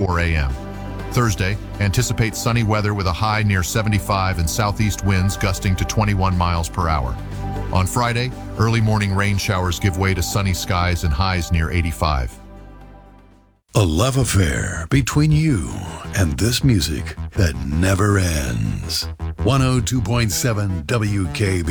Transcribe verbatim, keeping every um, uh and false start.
four a m Thursday, anticipate sunny weather with a high near seventy-five and southeast winds gusting to twenty-one miles per hour. On Friday, early morning rain showers give way to sunny skies and highs near eighty-five. A love affair between you and this music that never ends. one oh two point seven W K B